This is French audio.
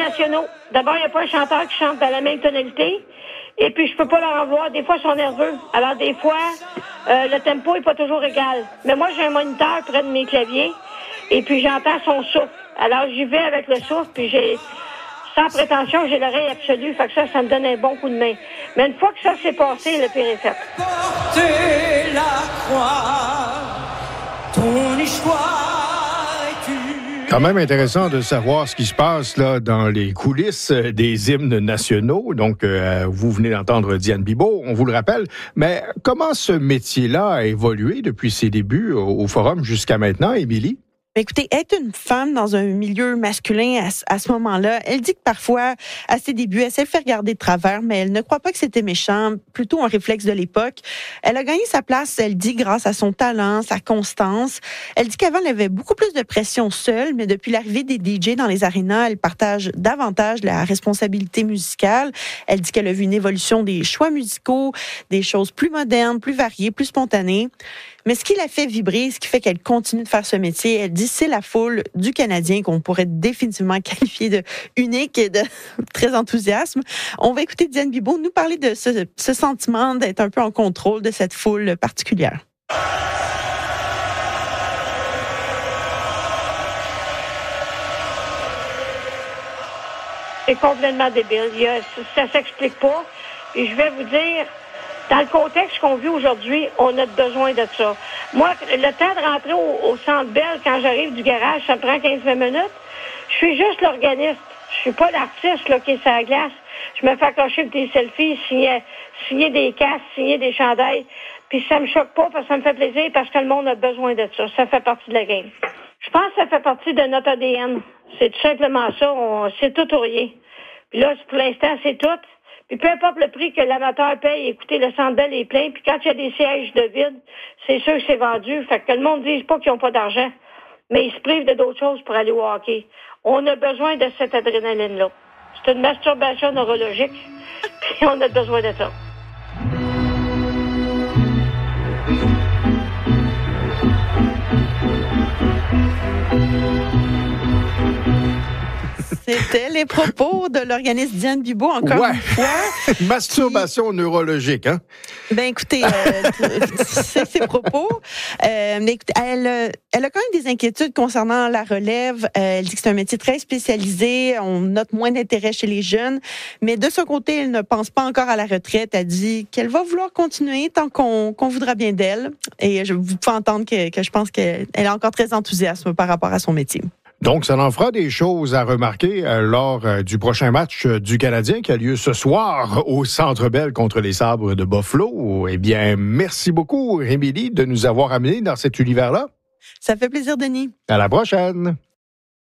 nationaux. D'abord, il n'y a pas un chanteur qui chante dans la même tonalité. Et puis, je peux pas leur en vouloir. Des fois, ils sont nerveux. Alors, des fois, le tempo est pas toujours égal. Mais moi, j'ai un moniteur près de mes claviers. Et puis, j'entends son souffle. Alors, j'y vais avec le souffle. Puis, sans prétention, j'ai l'oreille absolue. Fait que ça me donne un bon coup de main. Mais une fois que ça s'est passé, le pire est fait. Portez la croix, ton histoire est une... Quand même intéressant de savoir ce qui se passe là dans les coulisses des hymnes nationaux. Donc, vous venez d'entendre Diane Bibeau, on vous le rappelle. Mais comment ce métier-là a évolué depuis ses débuts au Forum jusqu'à maintenant, Émilie? Écoutez, être une femme dans un milieu masculin à ce moment-là, elle dit que parfois, à ses débuts, elle s'est fait regarder de travers, mais elle ne croit pas que c'était méchant, plutôt un réflexe de l'époque. Elle a gagné sa place, elle dit, grâce à son talent, sa constance. Elle dit qu'avant, elle avait beaucoup plus de pression seule, mais depuis l'arrivée des DJ dans les arénas, elle partage davantage la responsabilité musicale. Elle dit qu'elle a vu une évolution des choix musicaux, des choses plus modernes, plus variées, plus spontanées. Mais ce qui la fait vibrer, ce qui fait qu'elle continue de faire ce métier, elle dit, c'est la foule du Canadien qu'on pourrait définitivement qualifier de unique et de très enthousiasme. On va écouter Diane Bibeau nous parler de ce sentiment d'être un peu en contrôle de cette foule particulière. C'est complètement débile. Ça s'explique pas. Et je vais vous dire, dans le contexte qu'on vit aujourd'hui, on a besoin de ça. Moi, le temps de rentrer au Centre Bell, quand j'arrive du garage, ça me prend 15-20 minutes. Je suis juste l'organiste. Je suis pas l'artiste là, qui est sur la glace. Je me fais accrocher des selfies, signer des casques, signer des chandails. Puis ça me choque pas parce que ça me fait plaisir parce que le monde a besoin de ça. Ça fait partie de la game. Je pense que ça fait partie de notre ADN. C'est tout simplement ça. C'est tout ou rien. Puis là, pour l'instant, c'est tout. Puis peu importe le prix que l'amateur paye, écoutez, le Centre Bell est plein. Puis quand il y a des sièges de vide, c'est sûr que c'est vendu. Fait que le monde ne dise pas qu'ils n'ont pas d'argent. Mais ils se privent de d'autres choses pour aller au hockey. On a besoin de cette adrénaline-là. C'est une masturbation neurologique. Puis on a besoin de ça. C'était les propos de l'organisme Diane Bibeau, encore une fois. Masturbation neurologique, hein? Ben écoutez, c'est ses propos. Mais écoutez, elle a quand même des inquiétudes concernant la relève. Elle dit que c'est un métier très spécialisé. On note moins d'intérêt chez les jeunes. Mais de son côté, elle ne pense pas encore à la retraite. Elle dit qu'elle va vouloir continuer tant qu'on voudra bien d'elle. Et vous pouvez entendre que je pense qu'elle a encore très enthousiasme par rapport à son métier. Donc, ça en fera des choses à remarquer lors du prochain match du Canadien qui a lieu ce soir au Centre Bell contre les Sabres de Buffalo. Eh bien, merci beaucoup, Émilie, de nous avoir amenés dans cet univers-là. Ça fait plaisir, Denis. À la prochaine.